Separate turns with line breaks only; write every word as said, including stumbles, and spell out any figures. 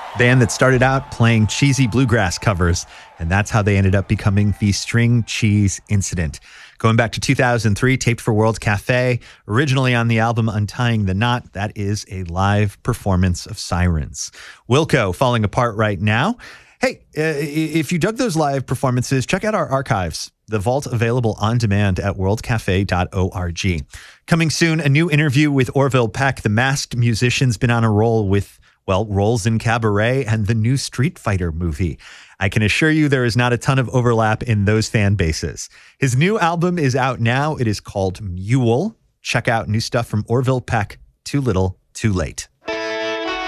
Band that started out playing cheesy bluegrass covers, and that's how they ended up becoming the String Cheese Incident. Going back to two thousand three, taped for World Cafe, originally on the album Untying the Knot, that is a live performance of Sirens. Wilco falling apart right now. Hey, uh, if you dug those live performances, check out our archives. The vault available on demand at world cafe dot org. Coming soon, a new interview with Orville Peck. The masked musician's been on a roll with, well, roles in Cabaret and the new Street Fighter movie. I can assure you there is not a ton of overlap in those fan bases. His new album is out now. It is called Mule. Check out new stuff from Orville Peck, Too Little, Too Late.